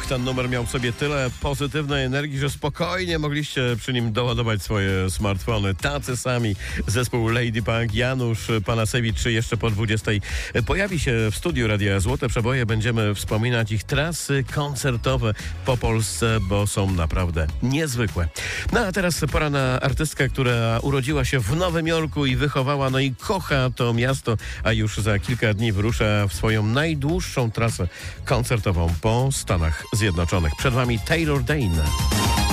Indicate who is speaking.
Speaker 1: Ten numer miał w sobie tyle pozytywnej energii, że spokojnie mogliście przy nim doładować swoje smartfony. Tacy sami zespół Lady Punk, Janusz Panasewicz jeszcze po 20 pojawi się w studiu Radia Złote Przeboje. Będziemy wspominać ich trasy koncertowe po Polsce, bo są naprawdę niezwykłe. No a teraz pora na artystkę, która urodziła się w Nowym Jorku i wychowała, no i kocha to miasto, a już za kilka dni wyrusza w swoją najdłuższą trasę koncertową po Stanach Zjednoczonych. Przed wami Taylor Dayne.